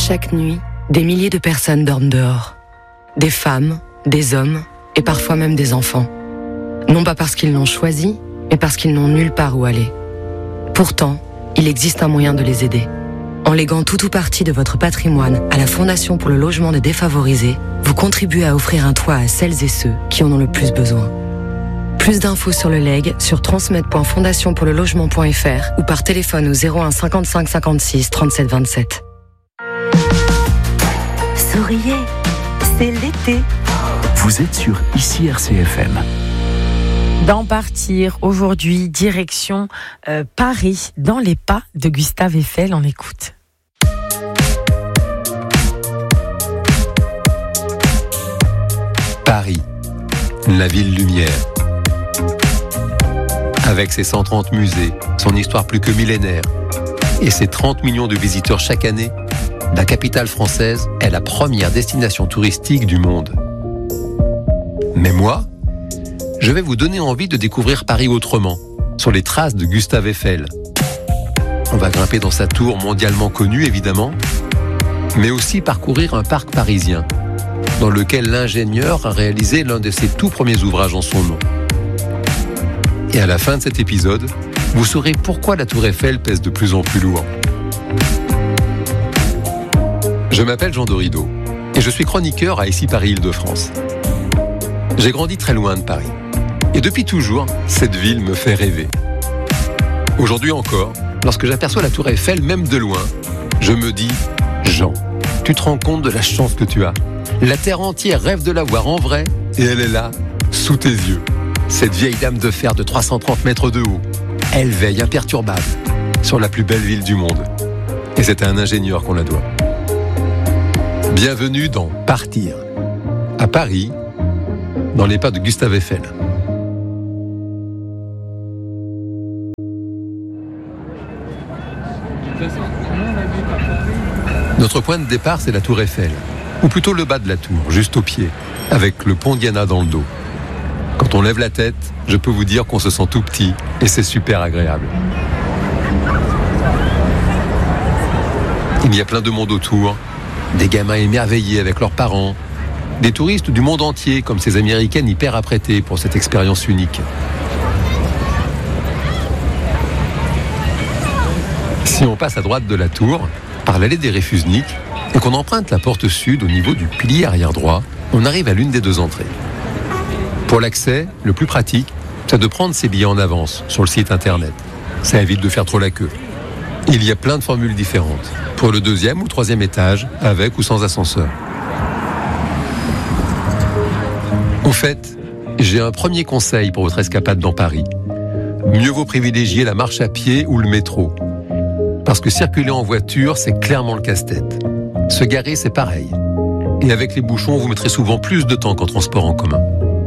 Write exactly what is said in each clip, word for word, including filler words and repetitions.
Chaque nuit, des milliers de personnes dorment dehors. Des femmes, des hommes et parfois même des enfants. Non pas parce qu'ils l'ont choisi, mais parce qu'ils n'ont nulle part où aller. Pourtant, il existe un moyen de les aider. En léguant tout ou partie de votre patrimoine à la Fondation pour le logement des défavorisés, vous contribuez à offrir un toit à celles et ceux qui en ont le plus besoin. Plus d'infos sur le legs sur transmet point fondation pour le logement point f r ou par téléphone au zéro un cinquante-cinq cinquante-six trente-sept vingt-sept. Souriez, c'est l'été. Vous êtes sur Ici R C F M. D'en partir aujourd'hui, direction euh, Paris, dans les pas de Gustave Eiffel. On écoute. Paris, la ville lumière. Avec ses cent trente musées, son histoire plus que millénaire et ses trente millions de visiteurs chaque année, la capitale française est la première destination touristique du monde. Mais moi, je vais vous donner envie de découvrir Paris autrement, sur les traces de Gustave Eiffel. On va grimper dans sa tour mondialement connue, évidemment, mais aussi parcourir un parc parisien, dans lequel l'ingénieur a réalisé l'un de ses tout premiers ouvrages en son nom. Et à la fin de cet épisode, vous saurez pourquoi la tour Eiffel pèse de plus en plus lourd. Je m'appelle Jean Dorido, et je suis chroniqueur à Ici Paris Île-de-France. J'ai grandi très loin de Paris. Et depuis toujours, cette ville me fait rêver. Aujourd'hui encore, lorsque j'aperçois la tour Eiffel, même de loin, je me dis « Jean, tu te rends compte de la chance que tu as. La terre entière rêve de la voir en vrai, et elle est là, sous tes yeux. Cette vieille dame de fer de trois cent trente mètres de haut, elle veille imperturbable sur la plus belle ville du monde. Et c'est à un ingénieur qu'on la doit. » Bienvenue dans Partir, à Paris, dans les pas de Gustave Eiffel. Notre point de départ, c'est la tour Eiffel, ou plutôt le bas de la tour, juste au pied, avec le pont Diana dans le dos. Quand on lève la tête, je peux vous dire qu'on se sent tout petit, et c'est super agréable. Il y a plein de monde autour, des gamins émerveillés avec leurs parents, des touristes du monde entier, comme ces Américaines hyper apprêtées pour cette expérience unique. Si on passe à droite de la tour, par l'allée des Réfusniks, et qu'on emprunte la porte sud au niveau du pilier arrière droit, on arrive à l'une des deux entrées. Pour l'accès, le plus pratique, c'est de prendre ses billets en avance sur le site internet. Ça évite de faire trop la queue. Il y a plein de formules différentes, pour le deuxième ou troisième étage, avec ou sans ascenseur. Au fait, j'ai un premier conseil pour votre escapade dans Paris. Mieux vaut privilégier la marche à pied ou le métro. Parce que circuler en voiture, c'est clairement le casse-tête. Se garer, c'est pareil. Et avec les bouchons, vous mettrez souvent plus de temps qu'en transport en commun.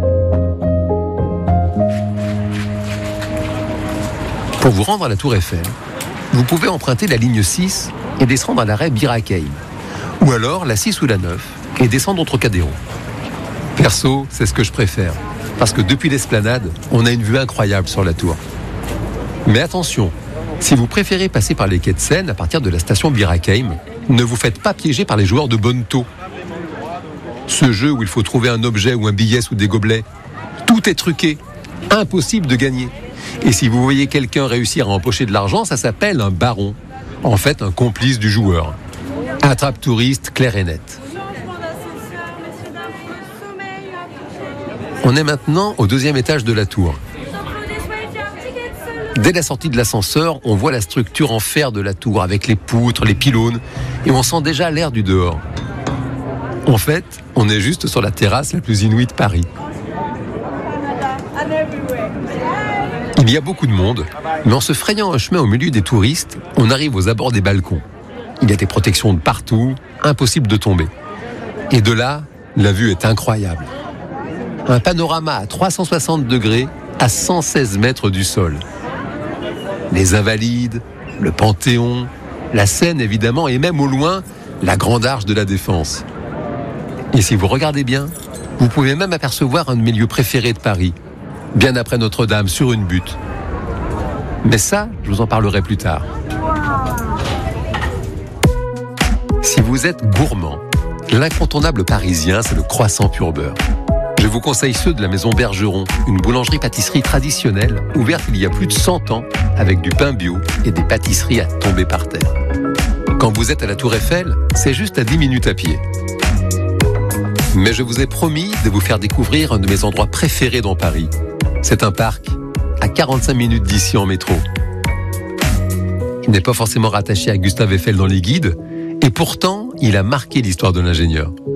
Pour vous rendre à la tour Eiffel, vous pouvez emprunter la ligne six et descendre à l'arrêt Bir Hakeim. Ou alors la six ou la neuf et descendre au Trocadéro. Perso, c'est ce que je préfère. Parce que depuis l'esplanade, on a une vue incroyable sur la tour. Mais attention, si vous préférez passer par les quais de Seine à partir de la station Bir Hakeim, ne vous faites pas piéger par les joueurs de bonneteau. Ce jeu où il faut trouver un objet ou un billet sous des gobelets, tout est truqué, impossible de gagner. Et si vous voyez quelqu'un réussir à empocher de l'argent, ça s'appelle un baron. En fait, un complice du joueur. Attrape touriste clair et net. On est maintenant au deuxième étage de la tour. Dès la sortie de l'ascenseur, on voit la structure en fer de la tour avec les poutres, les pylônes, et on sent déjà l'air du dehors. En fait, on est juste sur la terrasse la plus inouïe de Paris. Il y a beaucoup de monde, mais en se frayant un chemin au milieu des touristes, on arrive aux abords des balcons. Il y a des protections de partout, impossible de tomber. Et de là, la vue est incroyable. Un panorama à trois cent soixante degrés à cent seize mètres du sol. Les Invalides, le Panthéon, la Seine évidemment, et même au loin, la Grande Arche de la Défense. Et si vous regardez bien, vous pouvez même apercevoir un de mes lieux préférés de Paris, bien après Notre-Dame, sur une butte. Mais ça, je vous en parlerai plus tard. Si vous vous êtes gourmand, l'incontournable parisien, c'est le croissant pur beurre. Je vous conseille ceux de la maison Bergeron, une boulangerie-pâtisserie traditionnelle, ouverte il y a plus de cent ans, avec du pain bio et des pâtisseries à tomber par terre. Quand vous êtes à la Tour Eiffel, c'est juste à dix minutes à pied. Mais je vous ai promis de vous faire découvrir un de mes endroits préférés dans Paris. C'est un parc, à quarante-cinq minutes d'ici en métro. Il n'est pas forcément rattaché à Gustave Eiffel dans les guides, et pourtant, il a marqué l'histoire de l'ingénieur.